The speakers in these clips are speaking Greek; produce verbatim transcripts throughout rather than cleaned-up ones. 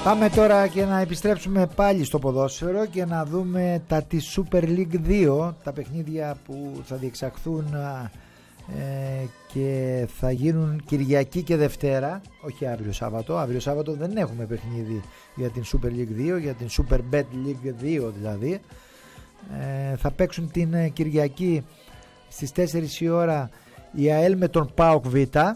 Πάμε τώρα και να επιστρέψουμε πάλι στο ποδόσφαιρο και να δούμε τα της Super League δύο, τα παιχνίδια που θα διεξαχθούν ε, και θα γίνουν Κυριακή και Δευτέρα, όχι αύριο Σάββατο. Αύριο Σάββατο δεν έχουμε παιχνίδι για την Super League δύο, για την Super Bet League δύο δηλαδή. Ε, θα παίξουν την Κυριακή στις τέσσερις η ώρα η ΑΕΛ με τον ΠΑΟΚ Β, ε,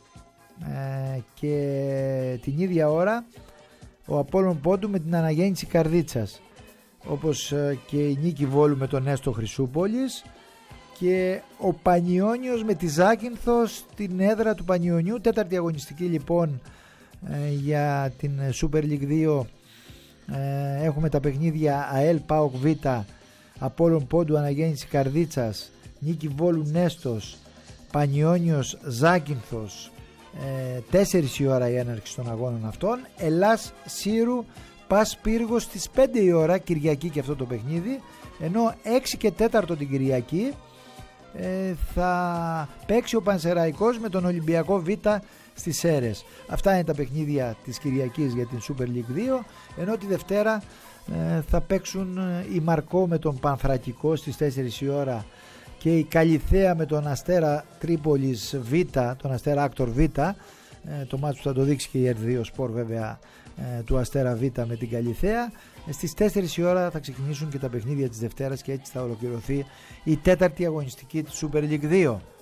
και την ίδια ώρα ο Απόλλων Πόντου με την Αναγέννηση Καρδίτσας, όπως και η Νίκη Βόλου με τον Έστω Χρυσούπολης, και ο Πανιώνιος με τη Ζάκυνθο στην έδρα του Πανιωνιού. Τέταρτη αγωνιστική λοιπόν ε, για την Super League δύο. ε, έχουμε τα παιχνίδια ΑΕΛ ΠΑΟΚ Β, Απόλλων Πόντου Αναγέννηση Καρδίτσας, Νίκη Βόλου Νέστος, Πανιώνιος Ζάκυνθος. Ε, τέσσερις η ώρα η έναρξη των αγώνων αυτών. Ελλάς Σύρου Πας Πύργος στις πέντε η ώρα Κυριακή και αυτό το παιχνίδι, ενώ έξι και τέταρτο την Κυριακή ε, θα παίξει ο Πανσεραϊκός με τον Ολυμπιακό Β στις Σέρρες. Αυτά είναι τα παιχνίδια της Κυριακής για την Super League δύο, ενώ τη Δευτέρα ε, θα παίξουν η Μαρκό με τον Πανθρακικό στις τέσσερις η ώρα και η Καλιθέα με τον Αστέρα Τρίπολης Β, τον Αστέρα Άκτορ Β, το μάτσο που θα το δείξει και η Ερ δύο Σπορ βέβαια, του Αστέρα Β με την Καλιθέα. Στις τέσσερις η ώρα θα ξεκινήσουν και τα παιχνίδια της Δευτέρας και έτσι θα ολοκληρωθεί η τέταρτη αγωνιστική της Super League δύο.